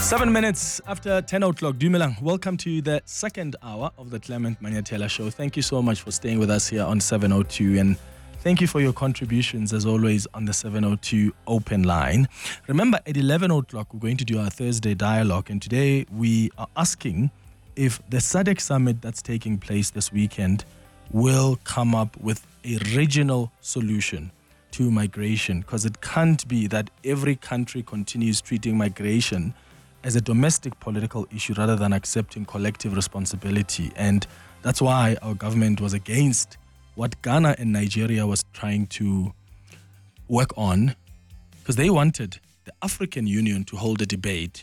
7 minutes after 10 o'clock. Dumelang, welcome to the second hour of the Clement Maniatela Show. Thank you so much for staying with us here on 702, and thank you for your contributions as always on the 702 open line. Remember, at 11 o'clock, we're going to do our Thursday dialogue, and today we are asking if the SADC summit that's taking place this weekend will come up with a regional solution to migration, because it can't be that every country continues treating migration as a domestic political issue rather than accepting collective responsibility. And that's why our government was against what Ghana and Nigeria was trying to work on, because they wanted the African Union to hold a debate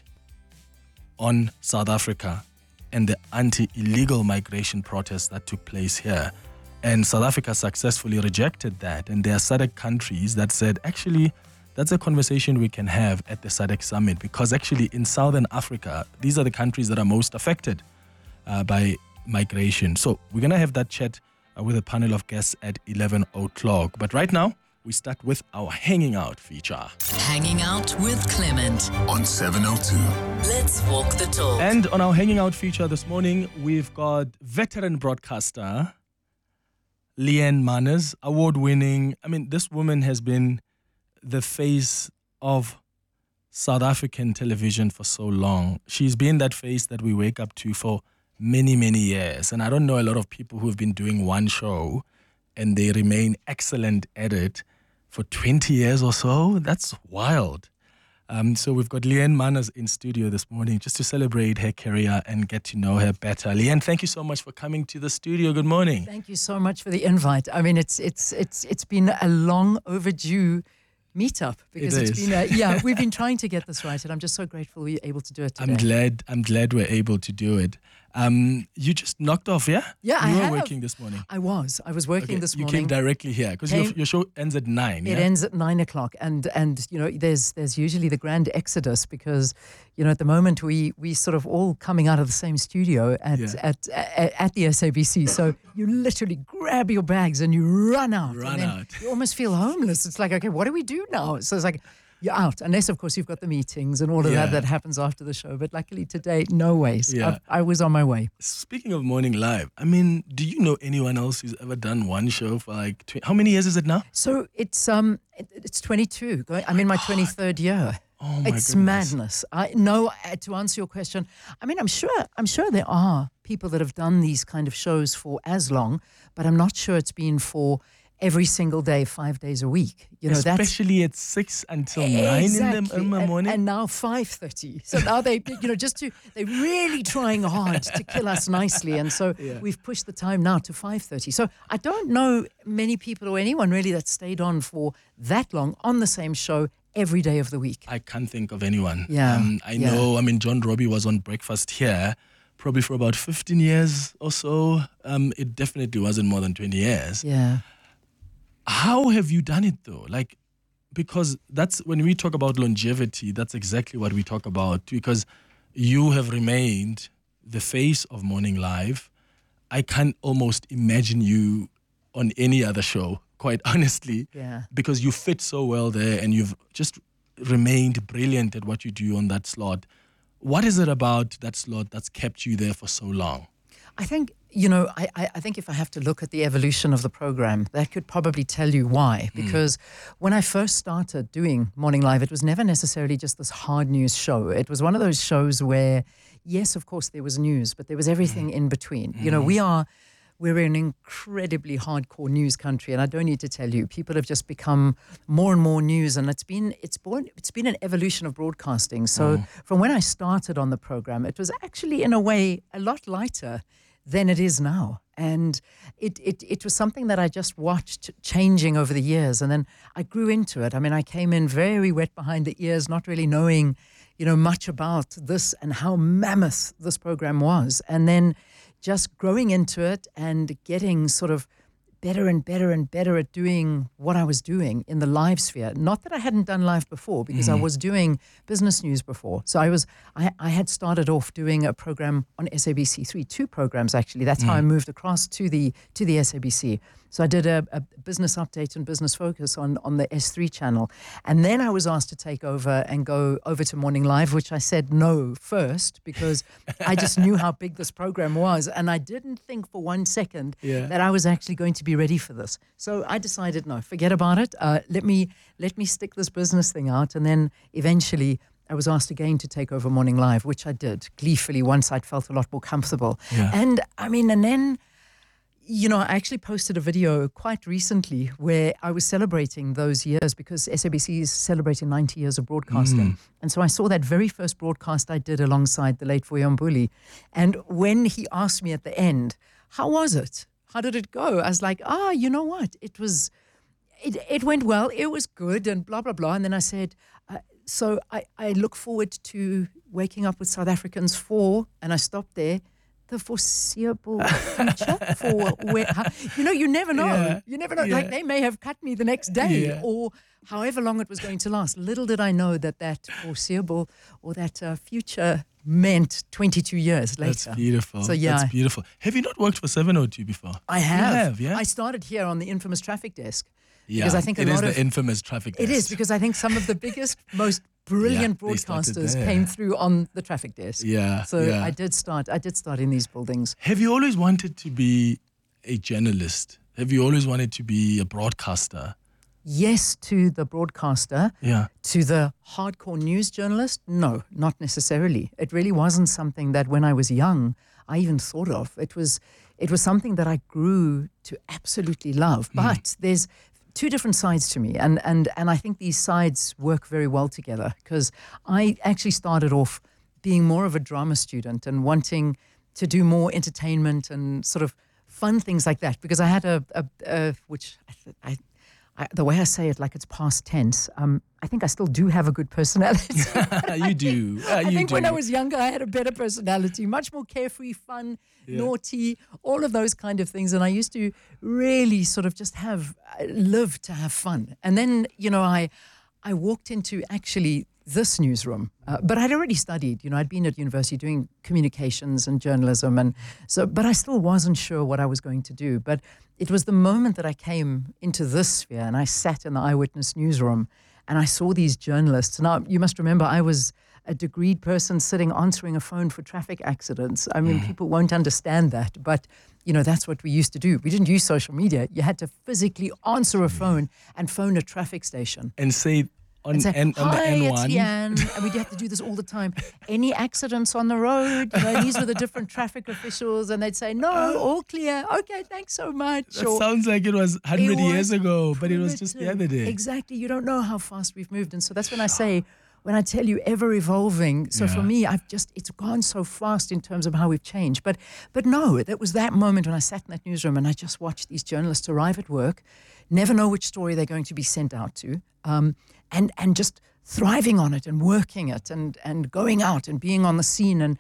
on South Africa and the anti-illegal migration protests that took place here. And South Africa successfully rejected that. And there are SADC countries that said, actually, that's a conversation we can have at the SADC summit, because actually in Southern Africa, these are the countries that are most affected by migration. So we're going to have that chat with a panel of guests at 11 o'clock. But right now, we start with our Hanging Out feature. Hanging Out with Clement on 702. Let's walk the talk. And on our Hanging Out feature this morning, we've got veteran broadcaster Leanne Manners, award-winning. I mean, this woman has been the face of South African television for so long. She's been that face that we wake up to for many, many years. And I don't know a lot of people who've been doing one show and they remain excellent at it for 20 years or so. That's wild. So we've got Leanne Manners in studio this morning just to celebrate her career and get to know her better. Leanne, thank you so much for coming to the studio. Good morning. Thank you so much for the invite. I mean, it's been a long overdue meetup, because it's been we've been trying to get this right, and I'm just so grateful we were able to do it today. I'm glad we're able to do it. You just knocked off, yeah? Yeah, you were working this morning. I was working this morning. You came directly here because your show ends at 9. It ends at 9 o'clock, and you know, there's usually the grand exodus, because you know, at the moment we sort of all coming out of the same studio at the SABC. So you literally grab your bags and you run out. You almost feel homeless. It's like, okay, what do we do now? So it's like, you're out, unless of course you've got the meetings and all of that happens after the show. But luckily today, no ways. Yeah. I was on my way. Speaking of Morning Live, I mean, do you know anyone else who's ever done one show for like how many years is it now? So it's 22. I'm in my 23rd year. Oh my It's goodness. madness. To answer your question, I mean, I'm sure there are people that have done these kind of shows for as long, but I'm not sure it's been for every single day, 5 days a week. You know, especially at 6 until 9 in the morning. And now 5:30. So now they're really trying hard to kill us nicely. And so we've pushed the time now to 5:30. So I don't know many people or anyone really that stayed on for that long on the same show every day of the week. I can't think of anyone. Yeah. I know, I mean, John Robbie was on Breakfast here probably for about 15 years or so. It definitely wasn't more than 20 years. Yeah. How have you done it though? Like, because that's when we talk about longevity, that's exactly what we talk about, because you have remained the face of Morning Live. I can't almost imagine you on any other show, quite honestly, because you fit so well there and you've just remained brilliant at what you do on that slot. What is it about that slot that's kept you there for so long? I think, you know, I think if I have to look at the evolution of the program, that could probably tell you why. Because when I first started doing Morning Live, it was never necessarily just this hard news show. It was one of those shows where, yes, of course, there was news, but there was everything in between. You know, we're an incredibly hardcore news country, and I don't need to tell you, people have just become more and more news, and it's been an evolution of broadcasting. So from when I started on the program, it was actually in a way a lot lighter than it is now. And it was something that I just watched changing over the years, and then I grew into it. I mean, I came in very wet behind the ears, not really knowing, you know, much about this and how mammoth this program was. And then just growing into it and getting sort of better and better and better at doing what I was doing in the live sphere. Not that I hadn't done live before, because I was doing business news before. So I had started off doing a program on SABC3, 2 programs actually. That's how I moved across to the SABC. So I did a business update and business focus on the S3 channel. And then I was asked to take over and go over to Morning Live, which I said no first because I just knew how big this program was. And I didn't think for 1 second that I was actually going to be ready for this. So I decided, no, forget about it. Let me stick this business thing out. And then eventually I was asked again to take over Morning Live, which I did gleefully once I'd felt a lot more comfortable. Yeah. And then, I actually posted a video quite recently where I was celebrating those years because SABC is celebrating 90 years of broadcasting. And so I saw that very first broadcast I did alongside the late Vuyo Mbuli. And when he asked me at the end, how was it? How did it go? I was like, you know what? It went well. It was good and blah, blah, blah. And then I said, so I look forward to waking up with South Africans for, and I stopped there, the foreseeable future for where, you never know. Yeah. You never know. Yeah. Like they may have cut me the next day Yeah. or however long it was going to last. Little did I know that foreseeable or that future meant 22 years later. That's beautiful. So, yeah. That's beautiful. Have you not worked for 702 before? I have. You have, yeah? I started here on the infamous traffic desk. Yeah, Because I think it is the infamous traffic desk. It is because I think some of the biggest, most brilliant they started broadcasters there. came through on the traffic desk. Yeah, So yeah. I did start in these buildings. Have you always wanted to be a journalist? Have you always wanted to be a broadcaster? Yes to the broadcaster. Yeah. To the hardcore news journalist? No, not necessarily. It really wasn't something that when I was young, I even thought of. It was something that I grew to absolutely love. But there's two different sides to me. And I think these sides work very well together because I actually started off being more of a drama student and wanting to do more entertainment and sort of fun things like that because I had the way I say it, like it's past tense, I think I still do have a good personality. You do. I think when I was younger, I had a better personality, much more carefree, fun, naughty, all of those kind of things. And I used to really sort of just live to have fun. And then, I walked into actually this newsroom, but I'd already studied, I'd been at university doing communications and journalism. And so, but I still wasn't sure what I was going to do. But it was the moment that I came into this sphere and I sat in the Eyewitness newsroom and I saw these journalists. Now, you must remember, I was a degreed person sitting answering a phone for traffic accidents. I mean, people won't understand that, but, that's what we used to do. We didn't use social media. You had to physically answer a phone and phone a traffic station. And say on Say, the hi, N1. it's Jan. And we'd have to do this all the time. Any accidents on the road? These were the different traffic officials. And they'd say, no, all clear. Okay, thanks so much. That sounds like it was 100 years ago, but it was just the other day. Exactly. You don't know how fast we've moved. And so that's when I say, when I tell you ever evolving. So for me, it's gone so fast in terms of how we've changed. But no, that was that moment when I sat in that newsroom and I just watched these journalists arrive at work, never know which story they're going to be sent out to, and just thriving on it and working it and going out and being on the scene. And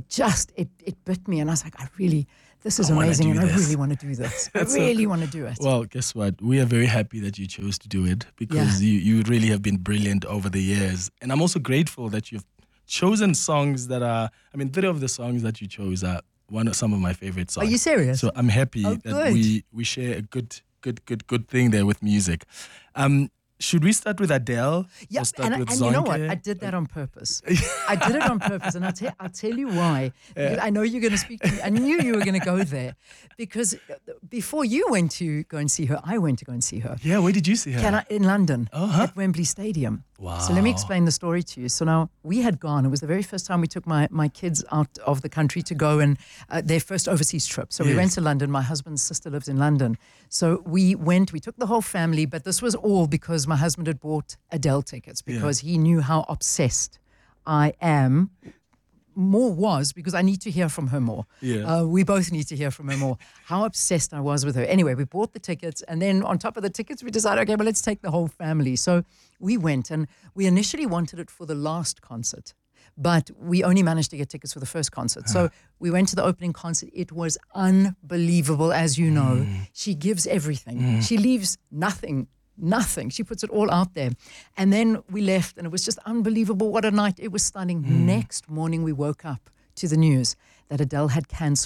it bit me. And I was like, this is amazing. And I really want to do this. I really want to do it. Well, guess what? We are very happy that you chose to do it because you really have been brilliant over the years. And I'm also grateful that you've chosen songs that are, 3 of the songs that you chose are some of my favorite songs. Are you serious? So I'm happy that good. we share a good thing there with music. Should we start with Adele? Yeah, or start with and you know what? Zonke? I did that on purpose. I did it on purpose, and I'll tell you why. Because I know you're going to speak to me. I knew you were going to go there. Because before you went to go and see her, I went to go and see her. Yeah, where did you see her? In London, at Wembley Stadium. Wow. So let me explain the story to you. So now we had gone. It was the very first time we took my kids out of the country to go and their first overseas trip. So we went to London. My husband's sister lives in London. So we took the whole family, but this was all because my husband had bought Adele tickets because he knew how obsessed I am. More was because I need to hear from her more. Yeah. We both need to hear from her more. How obsessed I was with her. Anyway, we bought the tickets, and then on top of the tickets, we decided, okay, well, let's take the whole family. So we went, and we initially wanted it for the last concert, but we only managed to get tickets for the first concert. So we went to the opening concert. It was unbelievable, as you know. She gives everything. She leaves nothing. She puts it all out there. And then we left, and it was just unbelievable. What a night. It was stunning. Next morning, we woke up to the news that Adele had cancelled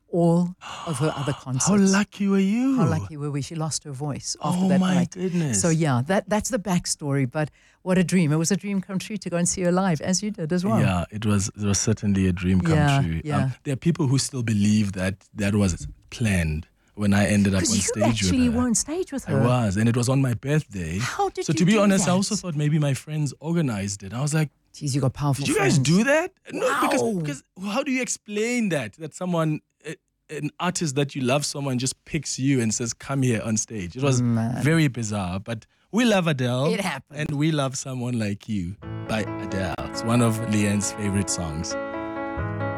all of her other concerts. How lucky were you? How lucky were we? She lost her voice after Oh that my night. goodness. So yeah, that's the backstory. But what a dream! It was a dream come true to go and see her live, as you did as well. Yeah, it was certainly a dream come Yeah, true. yeah. There are people who still believe that was planned when I ended up on Because you stage with actually her. were on stage with I her. was, and it was on my birthday. How did so you to be do honest, I that? also thought maybe my friends organized it. I was like, Jeez, you got powerful. did you guys friends. do that? No, Wow. because how do you explain that someone, an artist that you love, someone just picks you and says, come here on stage? It was very bizarre, but we love Adele. It happened. And we love Someone Like You by Adele. It's one of Leanne's favorite songs.